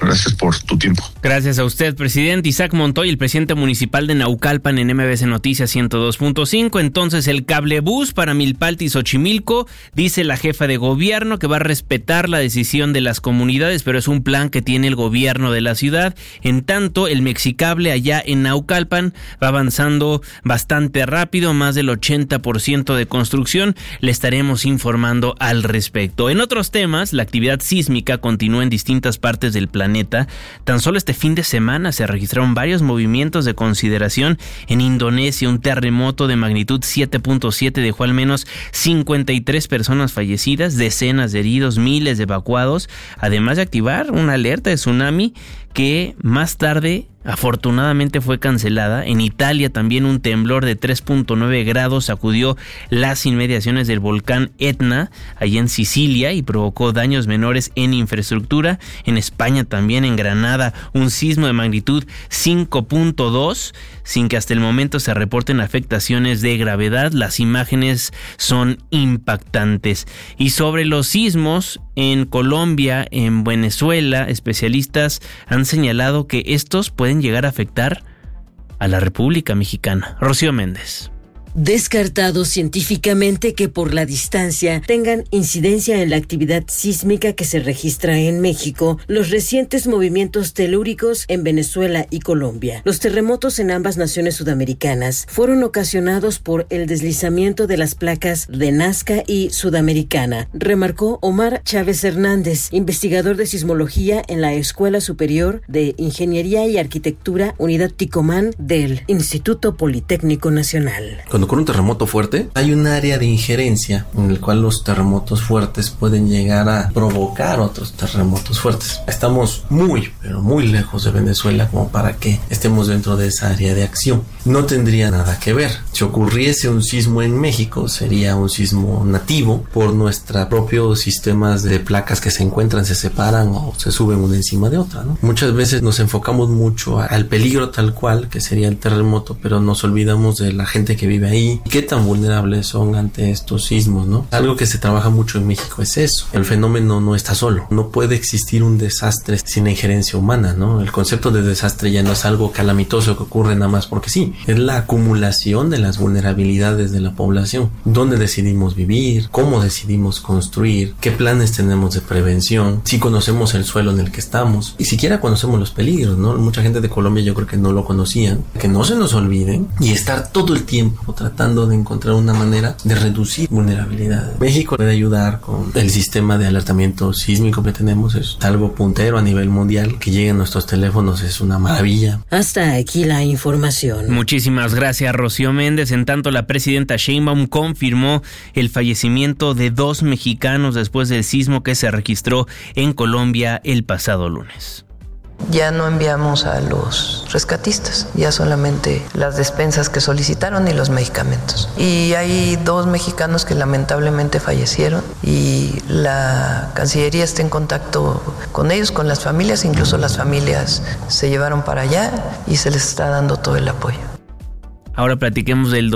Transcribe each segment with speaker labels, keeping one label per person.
Speaker 1: Gracias por tu tiempo.
Speaker 2: Gracias a usted, presidente. Isaac Montoy, el presidente municipal de Naucalpan, en MBC Noticias 102.5. Entonces, el cablebús para Milpalta y Xochimilco, dice la jefa de gobierno que va a respetar la decisión de las comunidades, pero es un plan que tiene el gobierno de la ciudad. En tanto, el Mexicable allá en Naucalpan va avanzando bastante rápido, más del 80% de construcción. Le estaremos informando al respecto. En otros temas, la actividad sísmica continúa en distintas partes del planeta. Tan solo este fin de semana se registraron varios movimientos de consideración en Indonesia. Un terremoto de magnitud 7.7 dejó al menos 53 personas fallecidas, decenas de heridos, miles de evacuados, además de activar una alerta de tsunami que más tarde afortunadamente fue cancelada. En Italia también un temblor de 3.9 grados sacudió las inmediaciones del volcán Etna, allá en Sicilia, y provocó daños menores en infraestructura. En España también, en Granada, un sismo de magnitud 5.2, sin que hasta el momento se reporten afectaciones de gravedad. Las imágenes son impactantes. Y sobre los sismos en Colombia, en Venezuela, especialistas han señalado que estos pueden llegar a afectar a la República Mexicana. Rocío Méndez.
Speaker 3: Descartado científicamente que por la distancia tengan incidencia en la actividad sísmica que se registra en México los recientes movimientos telúricos en Venezuela y Colombia. Los terremotos en ambas naciones sudamericanas fueron ocasionados por el deslizamiento de las placas de Nazca y Sudamericana, remarcó Omar Chávez Hernández, investigador de sismología en la Escuela Superior de Ingeniería y Arquitectura Unidad Ticomán del Instituto Politécnico Nacional.
Speaker 4: Cuando ocurre un terremoto fuerte, hay un área de injerencia en el cual los terremotos fuertes pueden llegar a provocar otros terremotos fuertes. Estamos muy, pero muy lejos de Venezuela como para que estemos dentro de esa área de acción. No tendría nada que ver. Si ocurriese un sismo en México, sería un sismo nativo por nuestros propios sistemas de placas que se encuentran, se separan o se suben una encima de otra, ¿no? Muchas veces nos enfocamos mucho al peligro tal cual, que sería el terremoto, pero nos olvidamos de la gente que vive ahí y qué tan vulnerables son ante estos sismos, ¿no? Algo que se trabaja mucho en México es eso. El fenómeno no está solo. No puede existir un desastre sin injerencia humana, ¿no? El concepto de desastre ya no es algo calamitoso que ocurre nada más porque sí. Es la acumulación de las vulnerabilidades de la población. ¿Dónde decidimos vivir? ¿Cómo decidimos construir? ¿Qué planes tenemos de prevención? Si conocemos el suelo en el que estamos y siquiera conocemos los peligros, ¿no? Mucha gente de Colombia yo creo que no lo conocían. Que no se nos olviden y estar todo el tiempo tratando de encontrar una manera de reducir vulnerabilidades. México puede ayudar con el sistema de alertamiento sísmico que tenemos, es algo puntero a nivel mundial, que llegue a nuestros teléfonos es una maravilla.
Speaker 3: Hasta aquí la información.
Speaker 2: Muchísimas gracias, Rocío Méndez. En tanto, la presidenta Sheinbaum confirmó el fallecimiento de 2 mexicanos después del sismo que se registró en Colombia el pasado lunes.
Speaker 5: Ya no enviamos a los rescatistas, ya solamente las despensas que solicitaron y los medicamentos. Y hay 2 mexicanos que lamentablemente fallecieron y la Cancillería está en contacto con ellos, con las familias, incluso las familias se llevaron para allá y se les está dando todo el apoyo.
Speaker 2: Ahora platiquemos del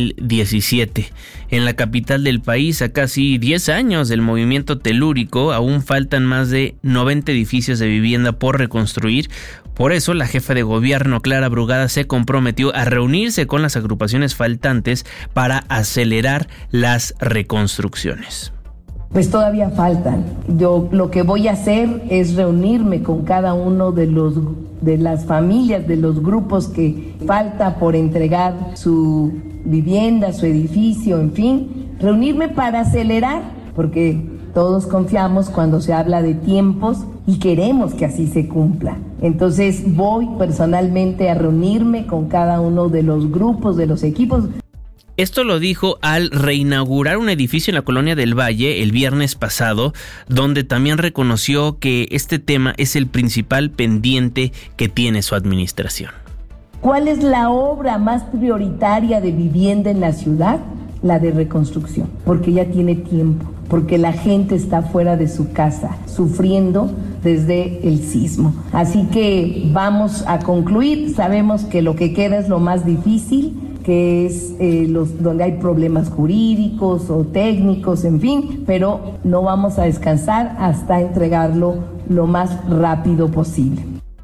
Speaker 2: 2017. En la capital del país, a casi 10 años del movimiento telúrico, aún faltan más de 90 edificios de vivienda por reconstruir. Por eso, la jefa de gobierno, Clara Brugada, se comprometió a reunirse con las agrupaciones faltantes para acelerar las reconstrucciones.
Speaker 6: Pues todavía faltan. Yo lo que voy a hacer es reunirme con cada uno de las familias, de los grupos que falta por entregar su vivienda, su edificio, en fin, reunirme para acelerar, porque todos confiamos cuando se habla de tiempos y queremos que así se cumpla. Entonces voy personalmente a reunirme con cada uno de los grupos, de los equipos.
Speaker 2: Esto lo dijo al reinaugurar un edificio en la Colonia del Valle el viernes pasado, donde también reconoció que este tema es el principal pendiente que tiene su administración.
Speaker 6: ¿Cuál es la obra más prioritaria de vivienda en la ciudad? La de reconstrucción, porque ya tiene tiempo, porque la gente está fuera de su casa, sufriendo desde el sismo. Así que vamos a concluir, sabemos que lo que queda es lo más difícil, que es donde hay problemas jurídicos o técnicos, en fin, pero no vamos a descansar hasta entregarlo lo más rápido posible.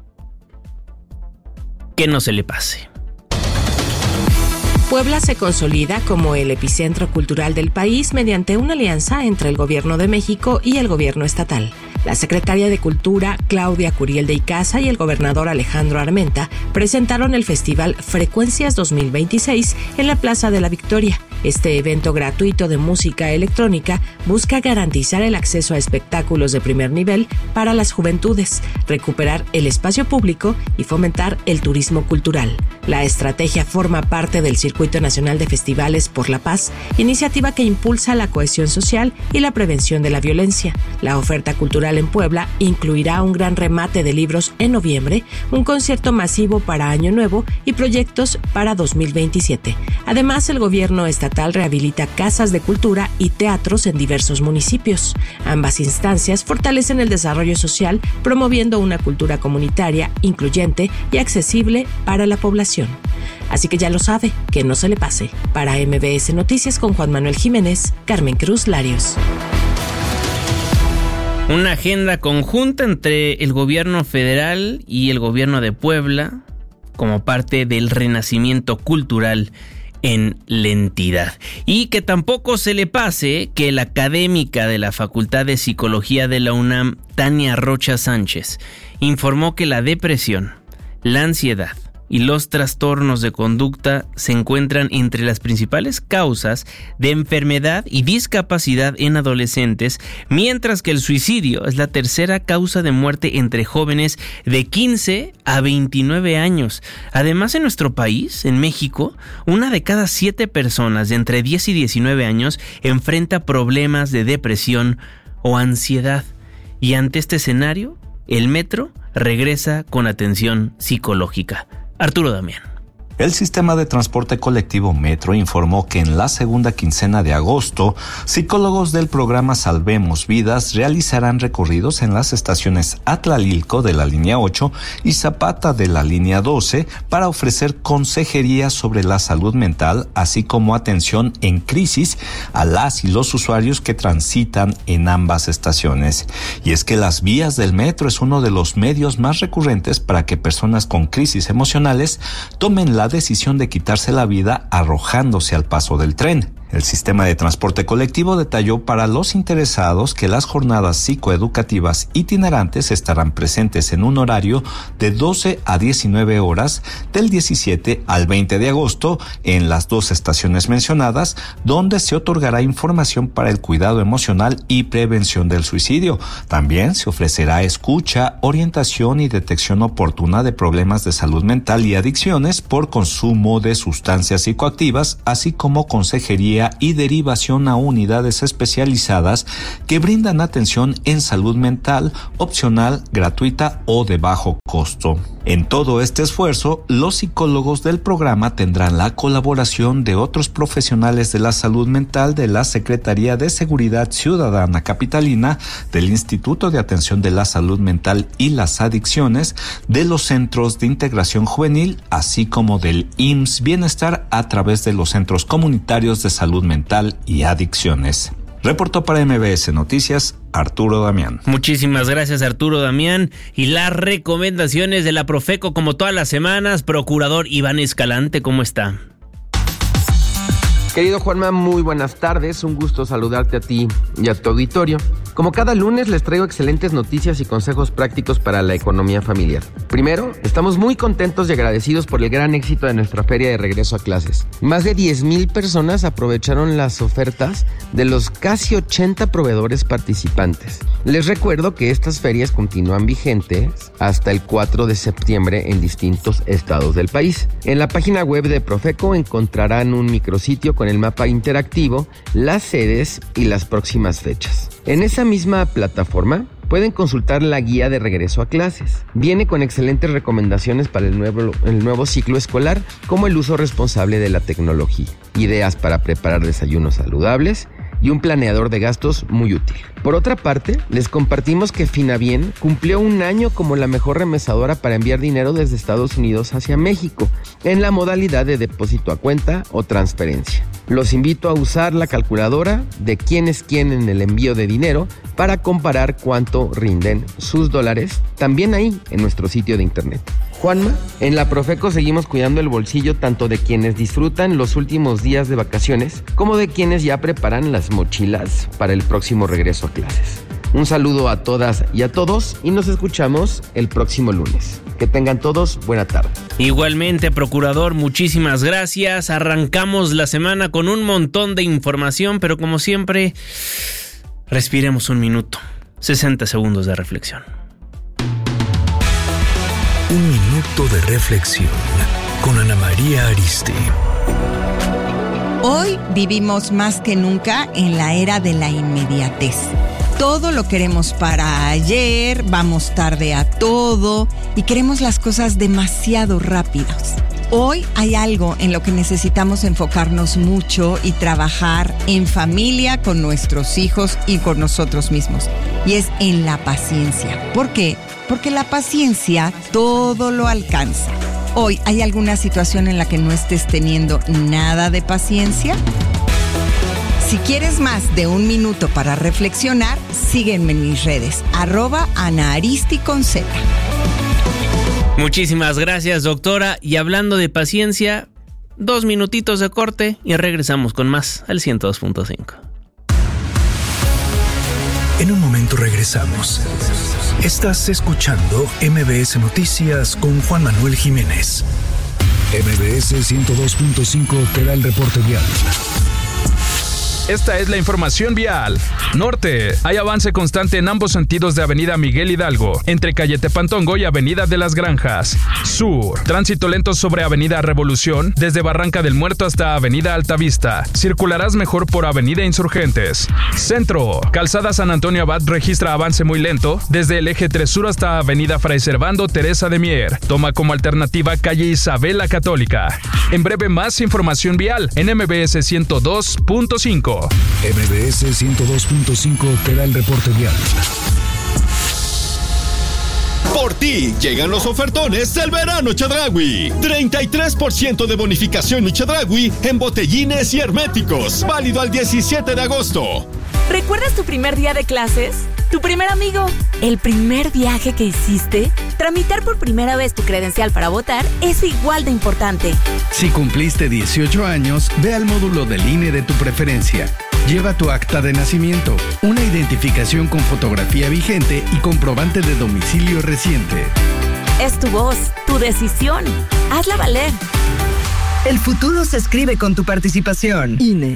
Speaker 2: Que no se le pase.
Speaker 1: Puebla se consolida como el epicentro cultural del país mediante una alianza entre el Gobierno de México y el Gobierno estatal. La secretaria de Cultura, Claudia Curiel de Icaza, y el gobernador Alejandro Armenta presentaron el festival Frecuencias 2026 en la Plaza de la Victoria. Este evento gratuito de música electrónica busca garantizar el acceso a espectáculos de primer nivel para las juventudes, recuperar el espacio público y fomentar el turismo cultural. La estrategia forma parte del Circuito Nacional de Festivales por la Paz, iniciativa que impulsa la cohesión social y la prevención de la violencia. La oferta cultural en Puebla incluirá un gran remate de libros en noviembre, un concierto masivo para Año Nuevo y proyectos para 2027. Además, el gobierno estatal rehabilita casas de cultura y teatros en diversos municipios. Ambas instancias fortalecen el desarrollo social, promoviendo una cultura comunitaria, incluyente y accesible para la población. Así que ya lo sabe, que no se le pase. Para MBS Noticias con Juan Manuel Jiménez, Carmen Cruz Larios.
Speaker 2: Una agenda conjunta entre el gobierno federal y el gobierno de Puebla como parte del renacimiento cultural en la entidad. Y que tampoco se le pase que la académica de la Facultad de Psicología de la UNAM, Tania Rocha Sánchez, informó que la depresión, la ansiedad y los trastornos de conducta se encuentran entre las principales causas de enfermedad y discapacidad en adolescentes, mientras que el suicidio es la tercera causa de muerte entre jóvenes de 15 a 29 años. Además, en nuestro país, en México, 1 de cada 7 personas de entre 10 y 19 años enfrenta problemas de depresión o ansiedad. Y ante este escenario, el metro regresa con atención psicológica. Arturo Damián.
Speaker 7: El sistema de transporte colectivo Metro informó que en la segunda quincena de agosto, psicólogos del programa Salvemos Vidas realizarán recorridos en las estaciones Atlalilco de la línea 8 y Zapata de la línea 12 para ofrecer consejería sobre la salud mental, así como atención en crisis a las y los usuarios que transitan en ambas estaciones. Y es que las vías del metro es uno de los medios más recurrentes para que personas con crisis emocionales tomen la decisión de quitarse la vida arrojándose al paso del tren. El sistema de transporte colectivo detalló para los interesados que las jornadas psicoeducativas itinerantes estarán presentes en un horario de 12 a 19 horas del 17 al 20 de agosto en las 2 estaciones mencionadas, donde se otorgará información para el cuidado emocional y prevención del suicidio. También se ofrecerá escucha, orientación y detección oportuna de problemas de salud mental y adicciones por consumo de sustancias psicoactivas, así como consejería y derivación a unidades especializadas que brindan atención en salud mental, opcional, gratuita o de bajo costo. En todo este esfuerzo, los psicólogos del programa tendrán la colaboración de otros profesionales de la salud mental de la Secretaría de Seguridad Ciudadana Capitalina, del Instituto de Atención de la Salud Mental y las Adicciones, de los Centros de Integración Juvenil, así como del IMSS Bienestar a través de los Centros Comunitarios de Salud Mental y Adicciones. Reportó para MBS Noticias, Arturo Damián.
Speaker 2: Muchísimas gracias, Arturo Damián. Y las recomendaciones de la Profeco, como todas las semanas, procurador Iván Escalante, ¿cómo está?
Speaker 8: Querido Juanma, muy buenas tardes, un gusto saludarte a ti y a tu auditorio. Como cada lunes les traigo excelentes noticias y consejos prácticos para la economía familiar. Primero, estamos muy contentos y agradecidos por el gran éxito de nuestra feria de regreso a clases. Más de 10,000 personas aprovecharon las ofertas de los casi 80 proveedores participantes. Les recuerdo que estas ferias continúan vigentes hasta el 4 de septiembre en distintos estados del país. En la página web de Profeco encontrarán un micrositio con el mapa interactivo, las sedes y las próximas fechas. En esa misma plataforma pueden consultar la guía de regreso a clases. Viene con excelentes recomendaciones para el nuevo ciclo escolar, como el uso responsable de la tecnología, ideas para preparar desayunos saludables y un planeador de gastos muy útil. Por otra parte, les compartimos que Finabien cumplió un año como la mejor remesadora para enviar dinero desde Estados Unidos hacia México, en la modalidad de depósito a cuenta o transferencia. Los invito a usar la calculadora de quién es quién en el envío de dinero para comparar cuánto rinden sus dólares, también ahí en nuestro sitio de internet. Juanma, en la Profeco seguimos cuidando el bolsillo tanto de quienes disfrutan los últimos días de vacaciones como de quienes ya preparan las mochilas para el próximo regreso a clases. Un saludo a todas y a todos y nos escuchamos el próximo lunes. Que tengan todos buena tarde.
Speaker 2: Igualmente, procurador, muchísimas gracias. Arrancamos la semana con un montón de información, pero como siempre, respiremos un minuto. 60 segundos de reflexión.
Speaker 9: Un minuto de reflexión con Ana María Arispe.
Speaker 10: Hoy vivimos más que nunca en la era de la inmediatez. Todo lo queremos para ayer, vamos tarde a todo y queremos las cosas demasiado rápidas. Hoy hay algo en lo que necesitamos enfocarnos mucho y trabajar en familia, con nuestros hijos y con nosotros mismos. Y es en la paciencia. ¿Por qué? Porque la paciencia todo lo alcanza. Hoy, ¿hay alguna situación en la que no estés teniendo nada de paciencia? Si quieres más de un minuto para reflexionar, sígueme en mis redes, @AnaAristi_.
Speaker 2: Muchísimas gracias, doctora. Y hablando de paciencia, 2 minutitos de corte y regresamos con más al 102.5.
Speaker 9: En un momento regresamos. Estás escuchando MBS Noticias con Juan Manuel Jiménez. MBS 102.5 te da el reporte vial.
Speaker 11: Esta es la información vial. Norte, hay avance constante en ambos sentidos de Avenida Miguel Hidalgo, entre Calle Tepantongo y Avenida de las Granjas. Sur, tránsito lento sobre Avenida Revolución, desde Barranca del Muerto hasta Avenida Altavista. Circularás mejor por Avenida Insurgentes. Centro, Calzada San Antonio Abad registra avance muy lento, desde el eje 3 Sur hasta Avenida Fray Servando Teresa de Mier. Toma como alternativa Calle Isabel la Católica. En breve más información vial en MBS 102.5.
Speaker 9: MBS 102.5 te da el reporte vial.
Speaker 12: Por ti llegan los ofertones del verano Chedraui. 33% de bonificación y Chedraui en botellines y herméticos. Válido al 17 de agosto.
Speaker 13: ¿Recuerdas tu primer día de clases? ¿Tu primer amigo? ¿El primer viaje que hiciste? Tramitar por primera vez tu credencial para votar es igual de importante.
Speaker 14: Si cumpliste 18 años, ve al módulo del INE de tu preferencia. Lleva tu acta de nacimiento, una identificación con fotografía vigente y comprobante de domicilio reciente.
Speaker 13: Es tu voz, tu decisión. Hazla valer.
Speaker 15: El futuro se escribe con tu participación. INE.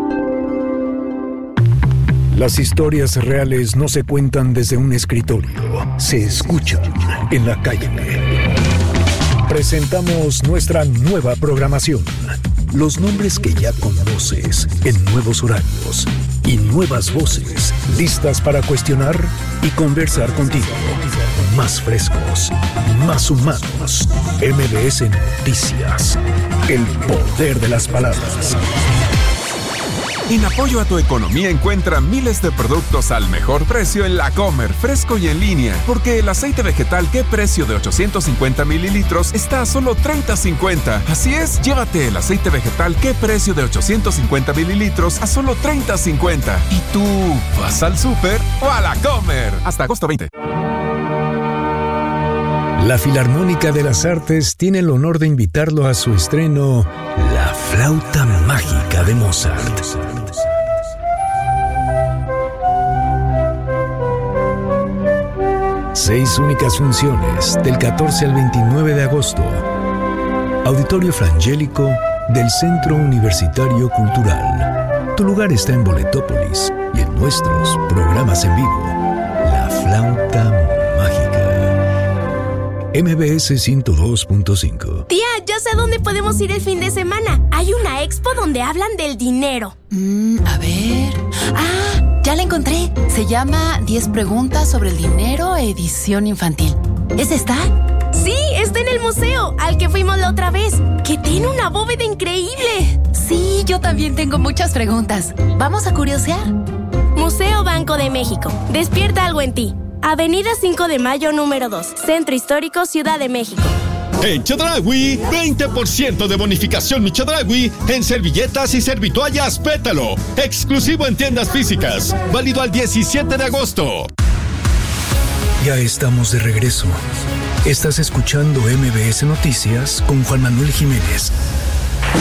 Speaker 9: Las historias reales no se cuentan desde un escritorio, se escuchan en la calle. Presentamos nuestra nueva programación. Los nombres que ya conoces en nuevos horarios y nuevas voces listas para cuestionar y conversar contigo. Más frescos, más humanos. MBS Noticias. El poder de las palabras.
Speaker 16: En apoyo a tu economía encuentra miles de productos al mejor precio en La Comer, fresco y en línea. Porque el aceite vegetal ¿Qué precio? De 850 mililitros está a solo $30.50. Así es, llévate el aceite vegetal ¿Qué precio? De 850 mililitros a solo $30.50. ¿Y tú vas al súper o a La Comer? Hasta agosto 20.
Speaker 9: La Filarmónica de las Artes tiene el honor de invitarlo a su estreno La Flauta Mágica de Mozart. Seis únicas funciones del 14 al 29 de agosto. Auditorio Frangélico del Centro Universitario Cultural. Tu lugar está en Boletópolis y en nuestros programas en vivo. La Flauta Mágica. MBS 102.5.
Speaker 17: Tía, ya sé a dónde podemos ir el fin de semana. Hay una expo donde hablan del dinero.
Speaker 18: A ver... ya la encontré. Se llama 10 preguntas sobre el dinero, edición infantil. ¿Es esta?
Speaker 17: Sí, Está en el museo, al que fuimos la otra vez, que tiene una bóveda increíble.
Speaker 18: Sí, yo también tengo muchas preguntas. Vamos a curiosear.
Speaker 17: Museo Banco de México. Despierta algo en ti. Avenida 5 de Mayo, número 2. Centro Histórico, Ciudad de México.
Speaker 12: En Chedraui, 20% de bonificación Mi Chedraui en servilletas y servitoallas Pétalo. Exclusivo en tiendas físicas. Válido al 17 de agosto.
Speaker 9: Ya estamos de regreso. Estás escuchando MBS Noticias con Juan Manuel Jiménez.